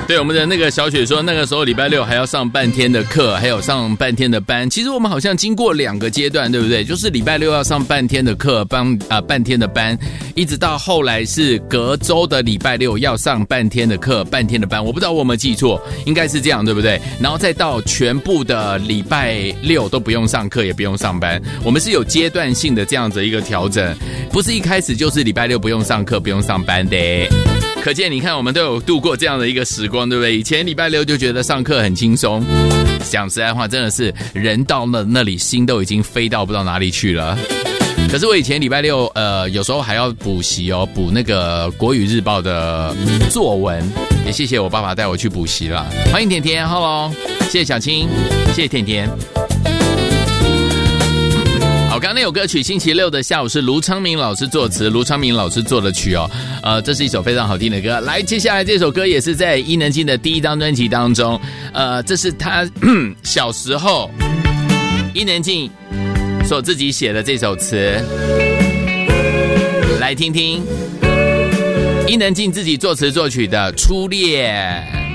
对，我们的那个小雪说，那个时候礼拜六还要上半天的课，还有上半天的班。其实我们好像经过2个阶段，对不对？就是礼拜六要上半天的课，半天的班，一直到后来是隔周的礼拜六要上半天的课，半天的班。我不知道我有没有记错，应该是这样，对不对？然后再到全部的礼拜六都不用上课，也不用上班。我们是有阶段性的这样子一个调整，不是一开始就是礼拜六不用上课，不用上班的。可见你看我们都有度过这样的一个时光，对不对？以前礼拜六就觉得上课很轻松，讲实在话真的是人到了那里心都已经飞到不知道哪里去了。可是我以前礼拜六有时候还要补习哦，补那个国语日报的作文，也谢谢我爸爸带我去补习了。欢迎甜甜 ，Hello， 谢谢小青，谢谢甜甜。好，刚刚那首歌曲星期六的下午是卢昌明老师作词，卢昌明老师做的曲哦。这是一首非常好听的歌。来，接下来这首歌也是在伊能静的第1张专辑当中，这是他小时候伊能静所自己写的这首词，来听听伊能静自己作词作曲的《初恋》。